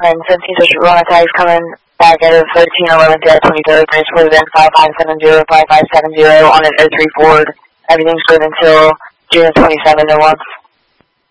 And 17 Social Rona tags coming back out of 1311 to 23rd. Transported in 5570, 5570 on an 03 Ford. Everything's good until June 27th and once.